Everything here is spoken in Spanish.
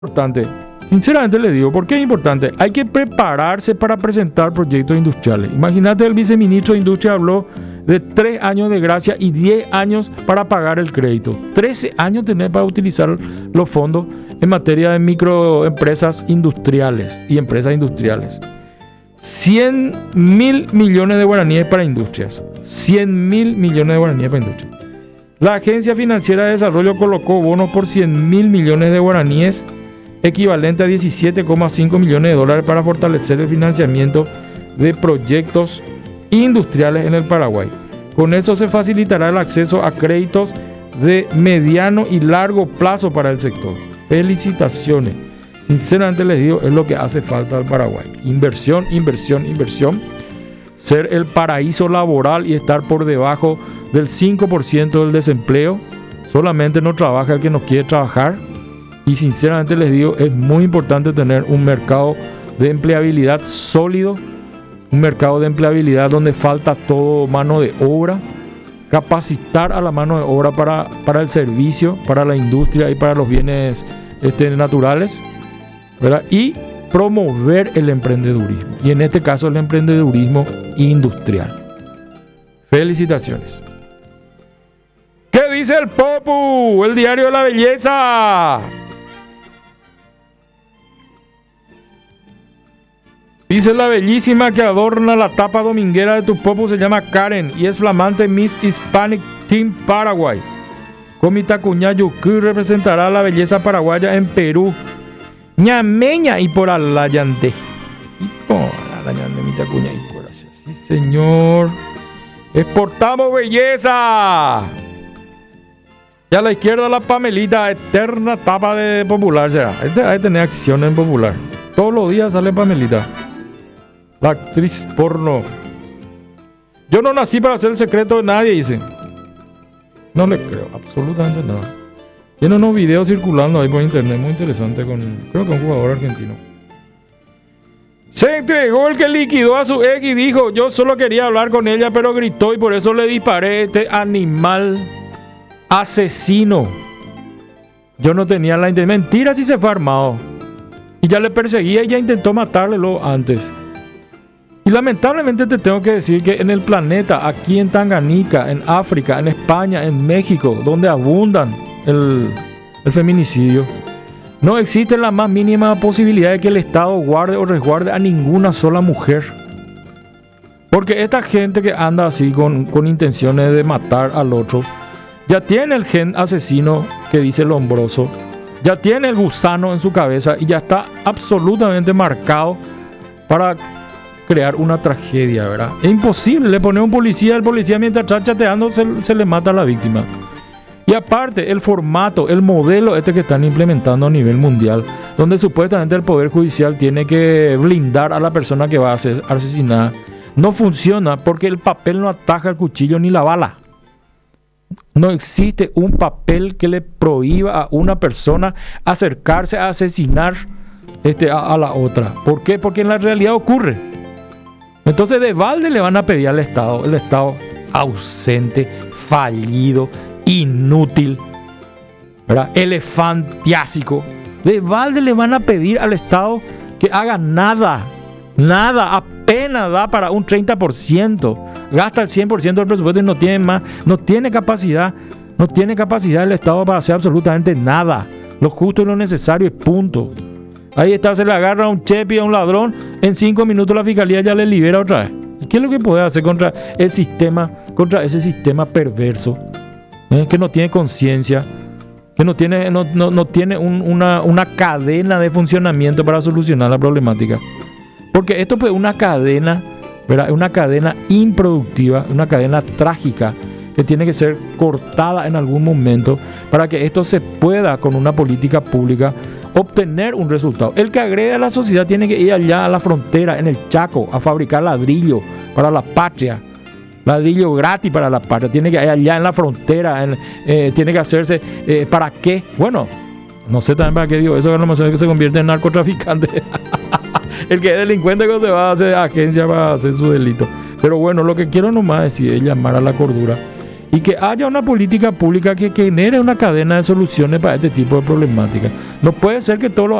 Importante. Sinceramente les digo, ¿por qué es importante? Hay que prepararse para presentar proyectos industriales. Imagínate, el viceministro de Industria habló de 3 años de gracia y 10 años para pagar el crédito. 13 años tener para utilizar los fondos en materia de microempresas industriales y empresas industriales. 100.000 millones de guaraníes para industrias. 100.000 millones de guaraníes para industrias. La Agencia Financiera de Desarrollo colocó bonos por 100.000 millones de guaraníes, equivalente a 17,5 millones de dólares, para fortalecer el financiamiento de proyectos industriales en el Paraguay. Con eso se facilitará el acceso a créditos de mediano y largo plazo para el sector. Felicitaciones. Sinceramente les digo, es lo que hace falta al Paraguay. Inversión, inversión, inversión. Ser el paraíso laboral y estar por debajo del 5% del desempleo. Solamente no trabaja el que no quiere trabajar. Y sinceramente les digo, es muy importante tener un mercado de empleabilidad sólido, un mercado de empleabilidad donde falta todo mano de obra, capacitar a la mano de obra para el servicio, para la industria y para los bienes naturales, ¿verdad? Y promover el emprendedurismo, y en este caso el emprendedurismo industrial. Felicitaciones. ¿Qué dice el Popu? El diario de la belleza. Dice: la bellísima que adorna la tapa dominguera de tu Popu se llama Karen y es flamante Miss Hispanic Team Paraguay. Comitacuña Yucu representará la belleza paraguaya en Perú. Ñameña y por alayante. Y por alayante, Mitacuña y por allá. Sí, señor. Exportamos belleza. Y a la izquierda la Pamelita, eterna tapa de Popular. Será. Hay que tener acción en Popular. Todos los días sale Pamelita, la actriz porno. Yo no nací para ser el secreto de nadie, dice. No le creo, absolutamente nada. Tiene unos videos circulando ahí por internet muy interesantes creo que un jugador argentino. Se entregó el que liquidó a su ex y dijo: yo solo quería hablar con ella, pero gritó y por eso le disparé. Este animal asesino. Yo no tenía la intención. Mentira, si se fue armado. Y ya le perseguía y ya intentó matarle luego antes. Y lamentablemente te tengo que decir que en el planeta, aquí en Tanganica, en África, en España, en México, donde abundan el feminicidio, no existe la más mínima posibilidad de que el Estado guarde o resguarde a ninguna sola mujer. Porque esta gente que anda así con intenciones de matar al otro, ya tiene el gen asesino que dice Lombroso, ya tiene el gusano en su cabeza y ya está absolutamente marcado para crear una tragedia, ¿verdad? Es imposible, le pone un policía, el policía mientras está chateando se le mata a la víctima. Y aparte, el formato, el modelo que están implementando a nivel mundial, donde supuestamente el Poder Judicial tiene que blindar a la persona que va a ser asesinada, no funciona porque el papel no ataja el cuchillo ni la bala. No existe un papel que le prohíba a una persona acercarse a asesinar a la otra. ¿Por qué? Porque en la realidad ocurre. Entonces de balde le van a pedir al Estado, el Estado ausente, fallido, inútil, ¿verdad? Elefantiásico. De balde le van a pedir al Estado que haga nada, apenas da para un 30%, gasta el 100% del presupuesto y no tiene más, no tiene capacidad el Estado para hacer absolutamente nada, lo justo y lo necesario y punto. Ahí está, se le agarra a un chepi, a un ladrón, en 5 minutos la fiscalía ya le libera otra vez. ¿Y qué es lo que puede hacer contra el sistema, contra ese sistema perverso, que no tiene conciencia, que no tiene una cadena de funcionamiento para solucionar la problemática? Porque esto es una cadena, ¿verdad? Es una cadena improductiva, una cadena trágica que tiene que ser cortada en algún momento para que esto se pueda, con una política pública, obtener un resultado. El que agrede a la sociedad tiene que ir allá a la frontera, en el Chaco, a fabricar ladrillo para la patria, ladrillo gratis para la patria. Tiene que ir allá en la frontera, tiene que hacerse, ¿para qué? Bueno, no sé también para qué digo eso, que a lo mejor se convierte en narcotraficante. El que es delincuente que se va a hacer agencia para hacer su delito. Pero bueno, lo que quiero nomás decir es llamar a la cordura y que haya una política pública que genere una cadena de soluciones para este tipo de problemáticas. No puede ser que todos los